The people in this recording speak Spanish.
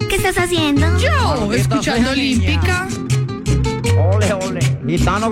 ¿qué estás haciendo? Yo, escuchando Olímpica. Ole, ole. Gitano